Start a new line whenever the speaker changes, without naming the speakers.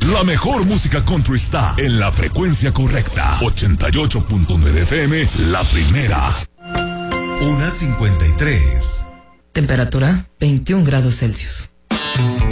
La mejor música country está en la frecuencia correcta. 88.9 FM, la primera.
1:53.
Temperatura 21 grados Celsius.